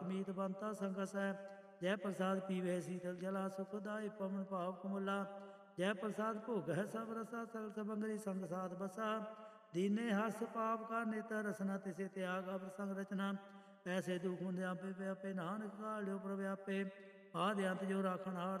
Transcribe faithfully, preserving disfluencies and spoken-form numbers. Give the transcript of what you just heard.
ਮੀਤ ਬੰਤਾ ਸੰਗਸ ਹੈ। ਜੈ ਪ੍ਰਸਾਦ ਪੀਵੇ ਸੀਤਲ ਜਲਾ ਸੁਖਦਾਇ ਪਵਨ ਭਾਵ ਕਮੁਲਾ। ਜੈ ਪ੍ਰਸਾਦ ਭੋਗ ਹੈ ਸਭ ਰਸਾ ਸਗਲ ਸਬੰਗਰੀ ਸੰਗ ਸਾਧ ਬਸਾ। ਦੀਨੇ ਹਸ ਪਾਪ ਕਾ ਨੇਤਰ ਰਸਨਾ ਤਿਸੇ ਤਿਆਗ ਅਵਰ ਸੰਗ ਰਚਨਾ। ਐਸੇ ਦੁਖ ਮੁੰਦੇ ਆਪੇ ਵਿਆਪੇ ਨਾਨਕ ਕਾਲਿਓ ਪ੍ਰਵਿਆਪੇ। ਆਦਿ ਅੰਤ ਜੋ ਰਾਖਣ ਹਾਰ